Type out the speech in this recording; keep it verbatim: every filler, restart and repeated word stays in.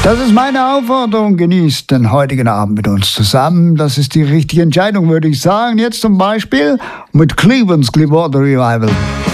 Das ist meine Aufforderung. Genießt den heutigen Abend mit uns zusammen. Das ist die richtige Entscheidung, würde ich sagen. Jetzt zum Beispiel mit Cleveland's Clearwater Revival.